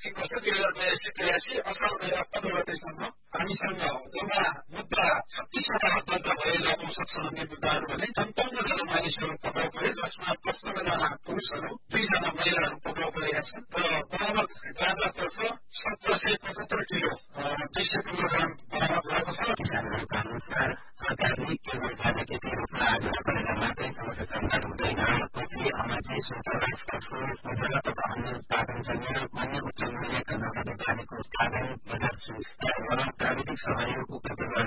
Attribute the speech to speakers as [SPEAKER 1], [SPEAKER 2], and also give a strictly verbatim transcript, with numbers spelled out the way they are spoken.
[SPEAKER 1] आर्थिक वर्ष दुई हजार बयासी त्रियासी असार महिना पन्ध्र गतेसम्म हामीसँग जम्मा मुद्दा छत्तीसवटा दर्ता भएका औषध सम्बन्धी मुद्दाहरू भने सन्ताउन्न जना मानिसहरू पक्राउ परे, जसमा पचपन्न जना पुरुषहरू दुईजना महिलाहरू पक्राउ परेका छन् र बरामद गाँजातर्फ सत्र सय पचहत्तर किलो दुई सय किलोग्राम बरामद भएको छ।
[SPEAKER 2] किसानहरूको अनुसार सरकारले केवल गाँजा खेती रोप्न आग्रह गरेर मात्रै समस्या समाधान हुँदैन। कति अमाजी सुन्तला फलफुल मसला तथा अन्य उत्पादनजन्य अन्य उच्च मूल्यका नगदी बालीको उत्पादन बजार सुविधा र प्राविधिक सहयोग उपलब्ध